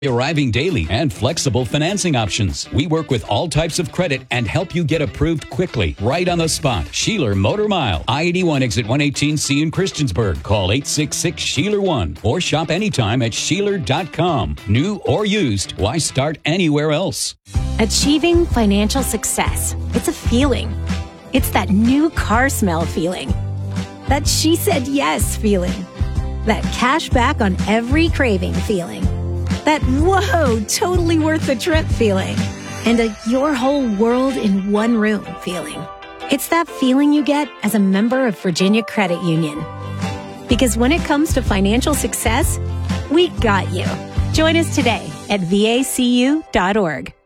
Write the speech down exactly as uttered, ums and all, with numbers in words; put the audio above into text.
Arriving daily and flexible financing options. We work with all types of credit and help you get approved quickly, right on the spot. Sheeler Motor Mile, I eighty-one exit one eighteen C in Christiansburg. Call eight six six, S H E E L E R one or shop anytime at sheeler dot com. New or used, why start anywhere else? Achieving financial success. It's a feeling. It's that new car smell feeling. That she said yes feeling. That cash back on every craving feeling. That whoa, totally worth the trip feeling. And a your whole world in one room feeling. It's that feeling you get as a member of Virginia Credit Union. Because when it comes to financial success, we got you. Join us today at V A C U dot org.